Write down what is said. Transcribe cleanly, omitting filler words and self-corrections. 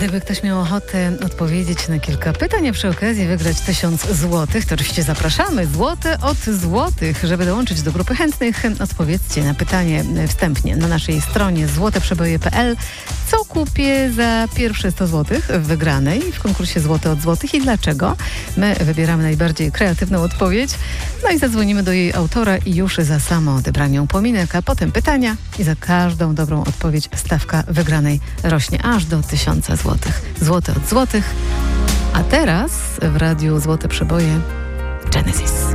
Gdyby ktoś miał ochotę odpowiedzieć na kilka pytań, a przy okazji wygrać 1000 złotych, to oczywiście zapraszamy. Złote od złotych. Żeby dołączyć do grupy chętnych, odpowiedzcie na pytanie wstępnie na naszej stronie złoteprzeboje.pl. Co kupię za pierwsze 100 złotych w wygranej w konkursie Złote od złotych i dlaczego? My wybieramy najbardziej kreatywną odpowiedź, no i zadzwonimy do jej autora i już za samo odebranie upominek, a potem pytania i za każdą dobrą odpowiedź stawka wygranej rośnie aż do 1000 złotych. Złote od złotych. A teraz w Radiu Złote Przeboje Genesis.